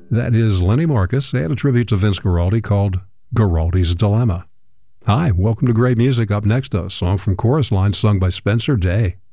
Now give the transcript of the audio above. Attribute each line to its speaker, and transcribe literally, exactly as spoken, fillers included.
Speaker 1: That is Lenny Marcus. They had a tribute to Vince Guaraldi called Guaraldi's Dilemma. Hi, welcome to Great Music. Up next, a song from Chorus Line sung by Spencer Day.